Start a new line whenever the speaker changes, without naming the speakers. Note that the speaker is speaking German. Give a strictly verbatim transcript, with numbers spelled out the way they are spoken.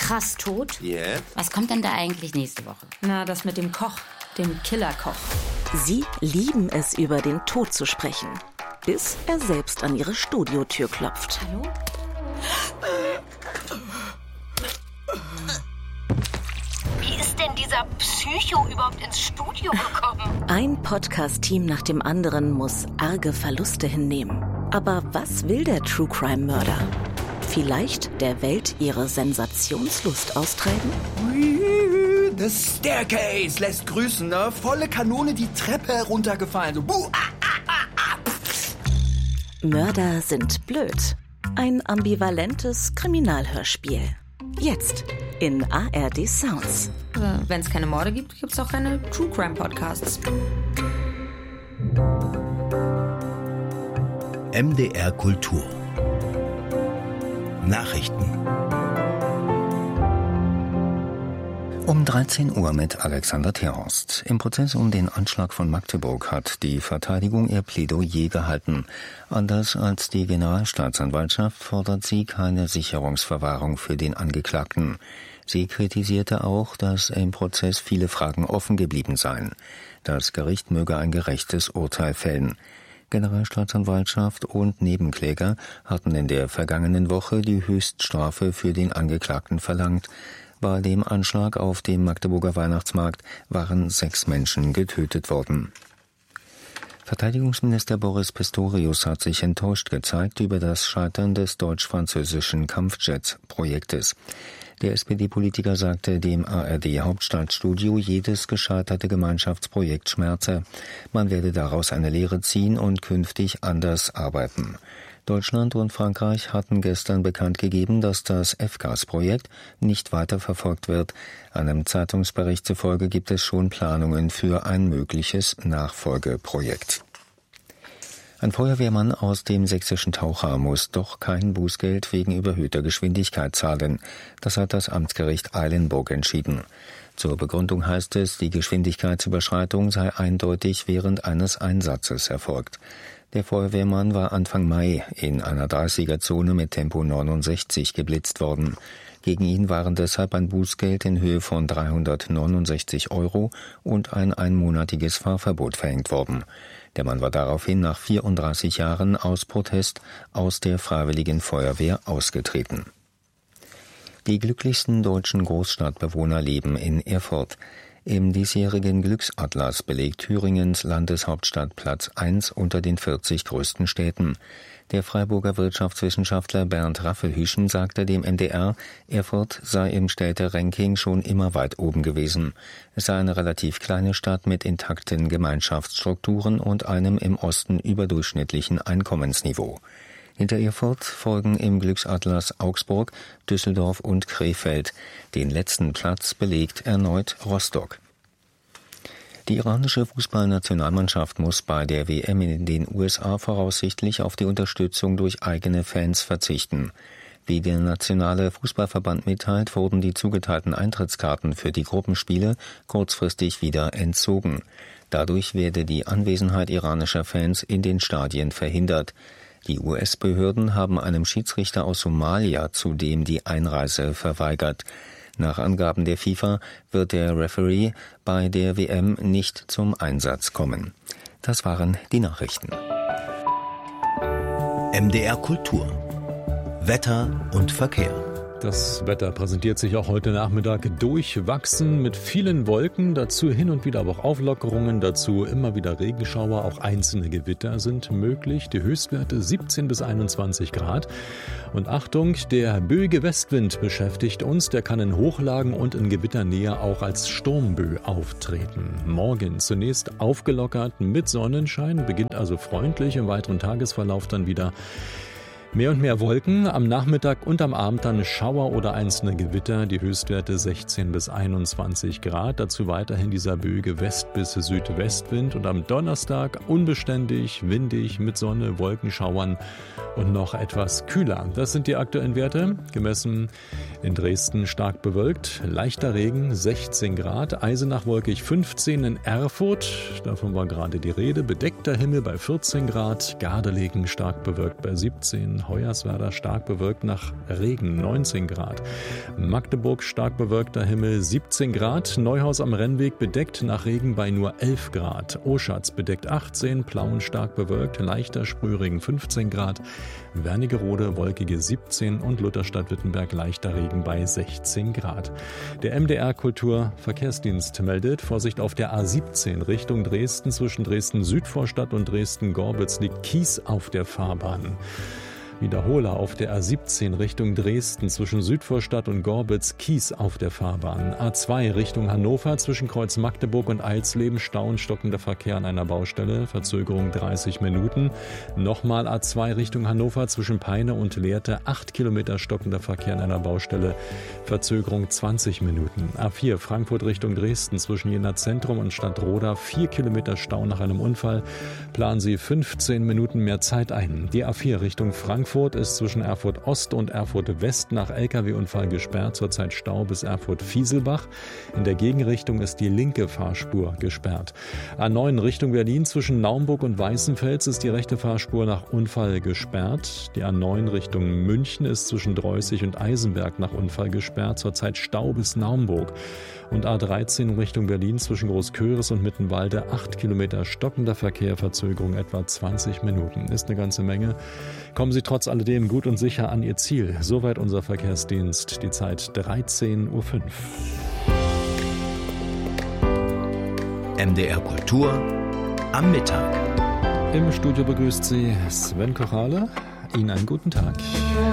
krass tot.
Yeah.
Was kommt denn da eigentlich nächste Woche?
Na, das mit dem Koch, dem Killerkoch.
Sie lieben es, über den Tod zu sprechen, bis er selbst an ihre Studiotür klopft.
Hallo?
Wie ist denn dieser Psycho überhaupt ins Studio gekommen?
Ein Podcast-Team nach dem anderen muss arge Verluste hinnehmen. Aber was will der True-Crime-Mörder? Vielleicht der Welt ihre Sensationslust austreiben?
The Staircase lässt grüßen, ne? Volle Kanone die Treppe heruntergefallen. So, buh, ah, ah, ah, ah.
Mörder sind blöd. Ein ambivalentes Kriminalhörspiel. Jetzt in A R D Sounds.
Äh, Wenn es keine Morde gibt, gibt es auch keine True Crime Podcasts.
M D R Kultur. Nachrichten. Um dreizehn Uhr mit Alexander Terhorst. Im Prozess um den Anschlag von Magdeburg hat die Verteidigung ihr Plädoyer gehalten. Anders als die Generalstaatsanwaltschaft fordert sie keine Sicherungsverwahrung für den Angeklagten. Sie kritisierte auch, dass im Prozess viele Fragen offen geblieben seien. Das Gericht möge ein gerechtes Urteil fällen. Generalstaatsanwaltschaft und Nebenkläger hatten in der vergangenen Woche die Höchststrafe für den Angeklagten verlangt. Bei dem Anschlag auf dem Magdeburger Weihnachtsmarkt waren sechs Menschen getötet worden. Verteidigungsminister Boris Pistorius hat sich enttäuscht gezeigt über das Scheitern des deutsch-französischen Kampfjets-Projektes. Der S P D-Politiker sagte dem A R D-Hauptstadtstudio, jedes gescheiterte Gemeinschaftsprojekt schmerze. Man werde daraus eine Lehre ziehen und künftig anders arbeiten. Deutschland und Frankreich hatten gestern bekannt gegeben, dass das F C A S-Projekt nicht weiterverfolgt wird. Einem Zeitungsbericht zufolge gibt es schon Planungen für ein mögliches Nachfolgeprojekt. Ein Feuerwehrmann aus dem sächsischen Taucha muss doch kein Bußgeld wegen überhöhter Geschwindigkeit zahlen. Das hat das Amtsgericht Eilenburg entschieden. Zur Begründung heißt es, die Geschwindigkeitsüberschreitung sei eindeutig während eines Einsatzes erfolgt. Der Feuerwehrmann war Anfang Mai in einer dreißiger-Zone mit Tempo neunundsechzig geblitzt worden. Gegen ihn waren deshalb ein Bußgeld in Höhe von dreihundertneunundsechzig Euro und ein einmonatiges Fahrverbot verhängt worden. Der Mann war daraufhin nach vierunddreißig Jahren aus Protest aus der Freiwilligen Feuerwehr ausgetreten. Die glücklichsten deutschen Großstadtbewohner leben in Erfurt. Im diesjährigen Glücksatlas belegt Thüringens Landeshauptstadt Platz eins unter den vierzig größten Städten. Der Freiburger Wirtschaftswissenschaftler Bernd Raffelhüschen sagte dem M D R, Erfurt sei im Städteranking schon immer weit oben gewesen. Es sei eine relativ kleine Stadt mit intakten Gemeinschaftsstrukturen und einem im Osten überdurchschnittlichen Einkommensniveau. Hinter Erfurt folgen im Glücksatlas Augsburg, Düsseldorf und Krefeld. Den letzten Platz belegt erneut Rostock. Die iranische Fußballnationalmannschaft muss bei der W M in den U S A voraussichtlich auf die Unterstützung durch eigene Fans verzichten. Wie der nationale Fußballverband mitteilt, wurden die zugeteilten Eintrittskarten für die Gruppenspiele kurzfristig wieder entzogen. Dadurch werde die Anwesenheit iranischer Fans in den Stadien verhindert. Die U S-Behörden haben einem Schiedsrichter aus Somalia zudem die Einreise verweigert. Nach Angaben der FIFA wird der Referee bei der W M nicht zum Einsatz kommen. Das waren die Nachrichten. M D R Kultur. Wetter und Verkehr.
Das Wetter präsentiert sich auch heute Nachmittag durchwachsen mit vielen Wolken, dazu hin und wieder aber auch Auflockerungen, dazu immer wieder Regenschauer, auch einzelne Gewitter sind möglich. Die Höchstwerte siebzehn bis einundzwanzig Grad. Und Achtung, der böige Westwind beschäftigt uns, der kann in Hochlagen und in Gewitternähe auch als Sturmbö auftreten. Morgen zunächst aufgelockert mit Sonnenschein, beginnt also freundlich, im weiteren Tagesverlauf dann wieder mehr und mehr Wolken, am Nachmittag und am Abend dann Schauer oder einzelne Gewitter, die Höchstwerte sechzehn bis einundzwanzig Grad, dazu weiterhin dieser böige West- bis Südwestwind und am Donnerstag unbeständig, windig, mit Sonne, Wolkenschauern und noch etwas kühler. Das sind die aktuellen Werte, gemessen in Dresden stark bewölkt, leichter Regen sechzehn Grad, Eisenach wolkig fünfzehn, in Erfurt, davon war gerade die Rede, bedeckter Himmel bei vierzehn Grad, Gardelegen stark bewölkt bei siebzehn, neun. Hoyerswerda stark bewölkt nach Regen, neunzehn Grad. Magdeburg stark bewölkter Himmel, siebzehn Grad. Neuhaus am Rennweg bedeckt nach Regen bei nur elf Grad. Oschatz bedeckt achtzehn, Plauen stark bewölkt, leichter Sprühregen fünfzehn Grad. Wernigerode wolkige siebzehn und Lutherstadt-Wittenberg leichter Regen bei sechzehn Grad. Der M D R Kulturverkehrsdienst meldet Vorsicht auf der A siebzehn Richtung Dresden. Zwischen Dresden-Südvorstadt und Dresden-Gorbitz liegt Kies auf der Fahrbahn. Wiederholer auf der A siebzehn Richtung Dresden zwischen Südvorstadt und Gorbitz Kies auf der Fahrbahn. A zwei Richtung Hannover zwischen Kreuz Magdeburg und Eilsleben Stau und stockender Verkehr an einer Baustelle. Verzögerung dreißig Minuten. Nochmal A zwei Richtung Hannover zwischen Peine und Lehrte. acht Kilometer stockender Verkehr an einer Baustelle. Verzögerung zwanzig Minuten. A vier Frankfurt Richtung Dresden zwischen Jena Zentrum und Stadtroda. vier Kilometer Stau nach einem Unfall. Planen Sie fünfzehn Minuten mehr Zeit ein. Die A vier Richtung Frankfurt Frankfurt ist zwischen Erfurt Ost und Erfurt West nach L K W-Unfall gesperrt, zurzeit Stau bis Erfurt-Fieselbach. In der Gegenrichtung ist die linke Fahrspur gesperrt. A neun Richtung Berlin zwischen Naumburg und Weißenfels ist die rechte Fahrspur nach Unfall gesperrt. Die A neun Richtung München ist zwischen Dreußig und Eisenberg nach Unfall gesperrt, zurzeit Stau bis Naumburg. Und A dreizehn Richtung Berlin zwischen Großköris und Mittenwalde acht Kilometer stockender Verkehr, Verzögerung etwa zwanzig Minuten. Ist eine ganze Menge. Kommen Sie trotz alledem gut und sicher an Ihr Ziel. Soweit unser Verkehrsdienst. Die Zeit dreizehn Uhr fünf.
M D R Kultur am Mittag.
Im Studio begrüßt Sie Sven Kochale. Ihnen einen guten Tag.